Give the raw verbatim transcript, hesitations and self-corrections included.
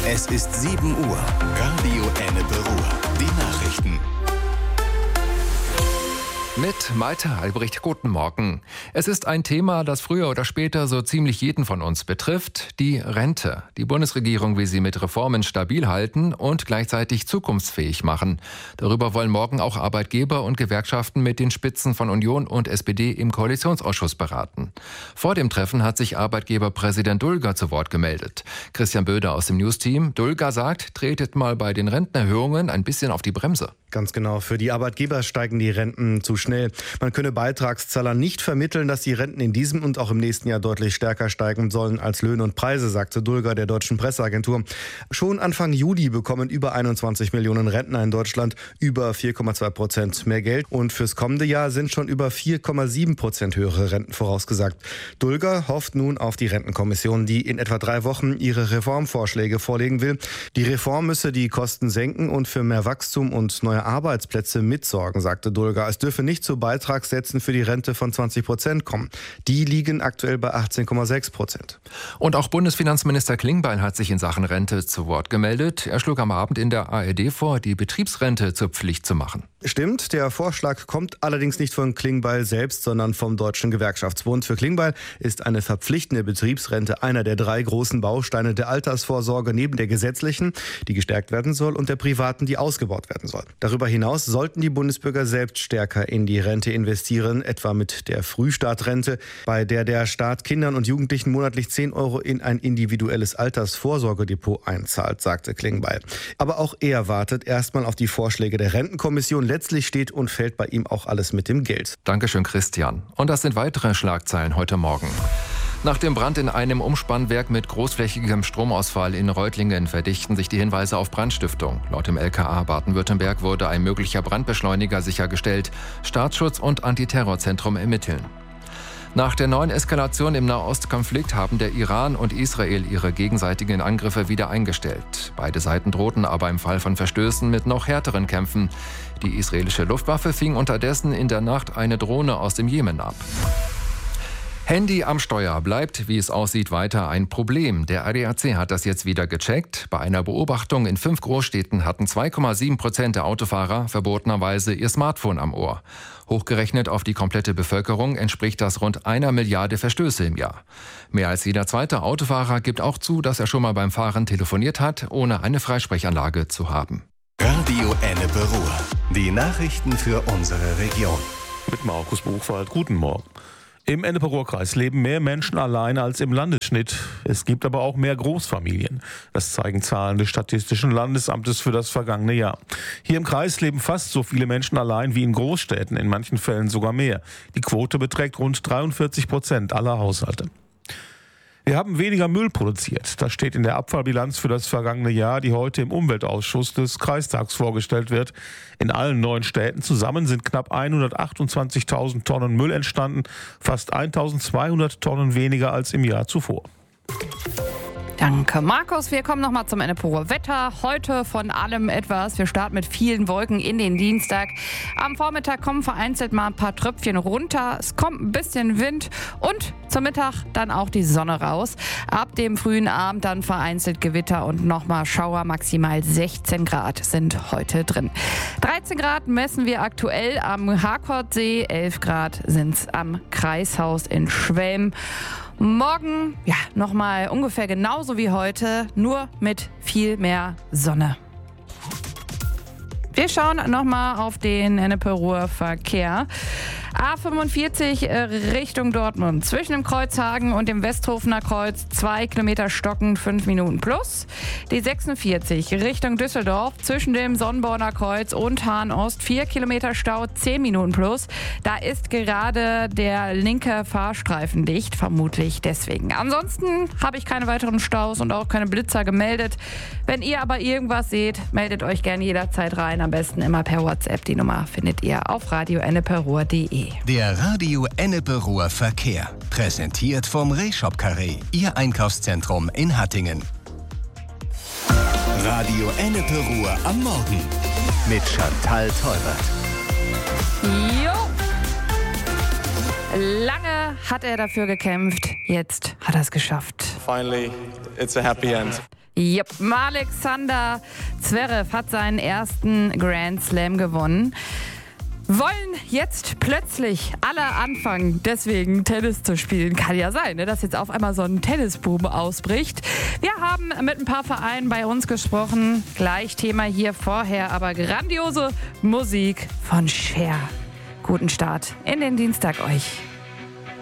Es ist sieben Uhr. Radio Ennepe Ruhr. Die Nachrichten. Mit Malte Albrecht, guten Morgen. Es ist ein Thema, das früher oder später so ziemlich jeden von uns betrifft, die Rente. Die Bundesregierung will sie mit Reformen stabil halten und gleichzeitig zukunftsfähig machen. Darüber wollen morgen auch Arbeitgeber und Gewerkschaften mit den Spitzen von Union und S P D im Koalitionsausschuss beraten. Vor dem Treffen hat sich Arbeitgeberpräsident Dulger zu Wort gemeldet. Christian Böder aus dem News-Team. Dulger sagt, tretet mal bei den Rentenerhöhungen ein bisschen auf die Bremse. Ganz genau. Für die Arbeitgeber steigen die Renten zu schnell. Man könne Beitragszahlern nicht vermitteln, dass die Renten in diesem und auch im nächsten Jahr deutlich stärker steigen sollen als Löhne und Preise, sagte Dulger der deutschen Presseagentur. Schon Anfang Juli bekommen über einundzwanzig Millionen Rentner in Deutschland über vier Komma zwei Prozent mehr Geld. Und fürs kommende Jahr sind schon über vier Komma sieben Prozent höhere Renten vorausgesagt. Dulger hofft nun auf die Rentenkommission, die in etwa drei Wochen ihre Reformvorschläge vorlegen will. Die Reform müsse die Kosten senken und für mehr Wachstum und neue Arbeitsplätze mitsorgen, sagte Dulger. Es dürfe nicht zu Beitragssätzen für die Rente von zwanzig Prozent kommen. Die liegen aktuell bei achtzehn Komma sechs Prozent. Und auch Bundesfinanzminister Klingbeil hat sich in Sachen Rente zu Wort gemeldet. Er schlug am Abend in der A R D vor, die Betriebsrente zur Pflicht zu machen. Stimmt, der Vorschlag kommt allerdings nicht von Klingbeil selbst, sondern vom Deutschen Gewerkschaftsbund. Für Klingbeil ist eine verpflichtende Betriebsrente einer der drei großen Bausteine der Altersvorsorge neben der gesetzlichen, die gestärkt werden soll, und der privaten, die ausgebaut werden soll. Darüber hinaus sollten die Bundesbürger selbst stärker in die Rente investieren, etwa mit der Frühstartrente, bei der der Staat Kindern und Jugendlichen monatlich zehn Euro in ein individuelles Altersvorsorgedepot einzahlt, sagte Klingbeil. Aber auch er wartet erstmal auf die Vorschläge der Rentenkommission. Letztlich steht und fällt bei ihm auch alles mit dem Geld. Dankeschön, Christian. Und das sind weitere Schlagzeilen heute Morgen. Nach dem Brand in einem Umspannwerk mit großflächigem Stromausfall in Reutlingen verdichten sich die Hinweise auf Brandstiftung. Laut dem L K A Baden-Württemberg wurde ein möglicher Brandbeschleuniger sichergestellt. Staatsschutz und Antiterrorzentrum ermitteln. Nach der neuen Eskalation im Nahostkonflikt haben der Iran und Israel ihre gegenseitigen Angriffe wieder eingestellt. Beide Seiten drohten aber im Fall von Verstößen mit noch härteren Kämpfen. Die israelische Luftwaffe fing unterdessen in der Nacht eine Drohne aus dem Jemen ab. Handy am Steuer bleibt, wie es aussieht, weiter ein Problem. Der A D A C hat das jetzt wieder gecheckt. Bei einer Beobachtung in fünf Großstädten hatten zwei Komma sieben Prozent der Autofahrer verbotenerweise ihr Smartphone am Ohr. Hochgerechnet auf die komplette Bevölkerung entspricht das rund einer Milliarde Verstöße im Jahr. Mehr als jeder zweite Autofahrer gibt auch zu, dass er schon mal beim Fahren telefoniert hat, ohne eine Freisprechanlage zu haben. Radio Ennepe Ruhr. Die Nachrichten für unsere Region. Mit Markus Buchwald. Guten Morgen. Im Ennepe-Ruhr-Kreis leben mehr Menschen alleine als im Landesschnitt. Es gibt aber auch mehr Großfamilien. Das zeigen Zahlen des Statistischen Landesamtes für das vergangene Jahr. Hier im Kreis leben fast so viele Menschen allein wie in Großstädten, in manchen Fällen sogar mehr. Die Quote beträgt rund dreiundvierzig Prozent aller Haushalte. Wir haben weniger Müll produziert. Das steht in der Abfallbilanz für das vergangene Jahr, die heute im Umweltausschuss des Kreistags vorgestellt wird. In allen neun Städten zusammen sind knapp hundertachtundzwanzigtausend Tonnen Müll entstanden, fast eintausendzweihundert Tonnen weniger als im Jahr zuvor. Danke, Markus. Wir kommen nochmal zum Ennepe Ruhr Wetter. Heute von allem etwas. Wir starten mit vielen Wolken in den Dienstag. Am Vormittag kommen vereinzelt mal ein paar Tröpfchen runter. Es kommt ein bisschen Wind und zum Mittag dann auch die Sonne raus. Ab dem frühen Abend dann vereinzelt Gewitter und nochmal Schauer. Maximal sechzehn Grad sind heute drin. dreizehn Grad messen wir aktuell am Harkordsee. elf Grad sind es am Kreishaus in Schwelm. Morgen, ja, nochmal ungefähr genauso wie heute, nur mit viel mehr Sonne. Wir schauen nochmal auf den Ennepe-Ruhr-Verkehr. A fünfundvierzig Richtung Dortmund. Zwischen dem Kreuzhagen und dem Westhofener Kreuz zwei Kilometer stocken, fünf Minuten plus. Die sechsundvierzig Richtung Düsseldorf. Zwischen dem Sonnborner Kreuz und Hahn-Ost vier Kilometer Stau, zehn Minuten plus. Da ist gerade der linke Fahrstreifen dicht, vermutlich deswegen. Ansonsten habe ich keine weiteren Staus und auch keine Blitzer gemeldet. Wenn ihr aber irgendwas seht, meldet euch gerne jederzeit rein. Am besten immer per WhatsApp. Die Nummer findet ihr auf radio ennepe ruhr punkt de. Der Radio Ennepe Ruhr Verkehr. Präsentiert vom Rehshop Carré, Ihr Einkaufszentrum in Hattingen. Radio Ennepe Ruhr am Morgen mit Chantal Teubert. Jo! Lange hat er dafür gekämpft, jetzt hat er es geschafft. Finally, it's a happy end. Yep. Alexander Zverev hat seinen ersten Grand Slam gewonnen. Wollen jetzt plötzlich alle anfangen, deswegen Tennis zu spielen? Kann ja sein, ne, dass jetzt auf einmal so ein Tennisboom ausbricht. Wir haben mit ein paar Vereinen bei uns gesprochen. Gleich Thema hier vorher, aber grandiose Musik von Cher. Guten Start in den Dienstag euch.